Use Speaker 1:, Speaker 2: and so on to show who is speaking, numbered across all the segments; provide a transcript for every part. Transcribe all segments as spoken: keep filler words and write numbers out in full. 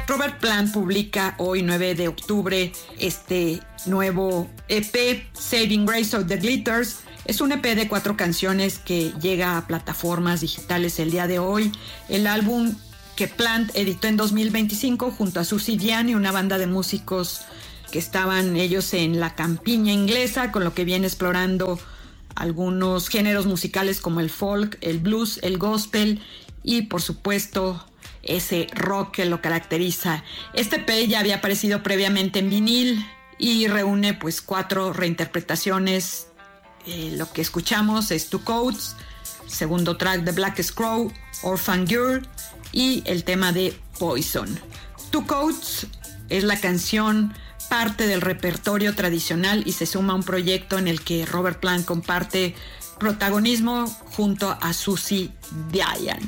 Speaker 1: Robert Plant publica hoy, nueve de octubre, este nuevo E P, Saving Grace of the Glitters. Es un E P de cuatro canciones que llega a plataformas digitales el día de hoy. El álbum que Plant editó en dos mil veinticinco junto a Susie Diane y una banda de músicos que estaban ellos en la campiña inglesa, con lo que viene explorando algunos géneros musicales como el folk, el blues, el gospel y por supuesto ese rock que lo caracteriza. Este E P ya había aparecido previamente en vinil y reúne pues cuatro reinterpretaciones. Eh, lo que escuchamos es Two Coats, segundo track de Black Scroll, Orphan Girl y el tema de Poison. Two Coats es la canción parte del repertorio tradicional y se suma a un proyecto en el que Robert Plant comparte protagonismo junto a Susie Diane.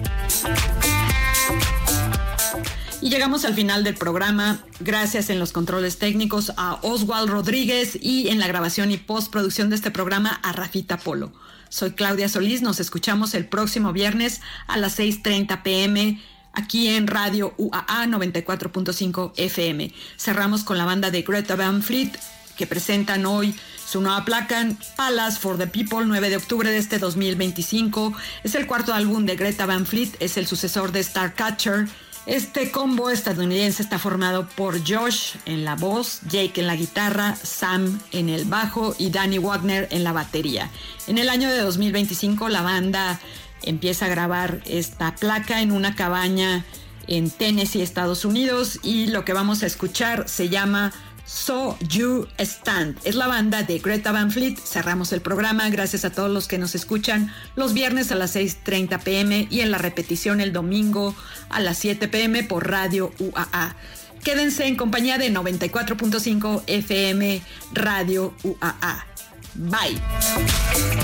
Speaker 1: Y llegamos al final del programa. Gracias en los controles técnicos a Oswald Rodríguez y en la grabación y postproducción de este programa a Rafita Polo. Soy Claudia Solís, nos escuchamos el próximo viernes a las seis treinta pm aquí en Radio U A A noventa y cuatro punto cinco F M. Cerramos con la banda de Greta Van Fleet, que presentan hoy su nueva placa, Palace for the People, nueve de octubre de este dos mil veinticinco. Es el cuarto álbum de Greta Van Fleet, es el sucesor de Starcatcher. Este combo estadounidense está formado por Josh en la voz, Jake en la guitarra, Sam en el bajo y Danny Wagner en la batería. En el año de dos mil veinticinco la banda empieza a grabar esta placa en una cabaña en Tennessee, Estados Unidos, y lo que vamos a escuchar se llama So You Stand. Es la banda de Greta Van Fleet. Cerramos el programa. Gracias a todos los que nos escuchan los viernes a las seis treinta pm y en la repetición el domingo a las siete pm por Radio U A A. Quédense en compañía de noventa y cuatro punto cinco F M Radio U A A. Bye.